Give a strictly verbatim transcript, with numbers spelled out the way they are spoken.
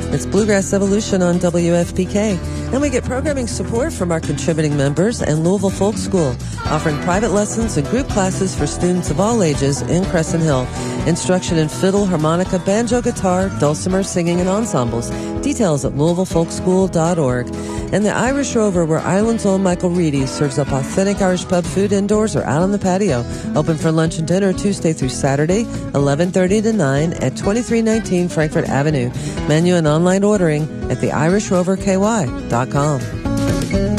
It's Bluegrass Evolution on W F P K. And we get programming support from our contributing members and Louisville Folk School, offering private lessons and group classes for students of all ages in Crescent Hill. Instruction in fiddle, harmonica, banjo, guitar, dulcimer, singing, and ensembles. Details at louisville folk school dot org. And the Irish Rover, where Island's own Michael Reedy serves up authentic Irish pub food indoors or out on the patio. Open for lunch and dinner Tuesday through Saturday, eleven thirty to nine at twenty-three nineteen Frankfort Avenue. Menu and online ordering at the irish rover k y dot com.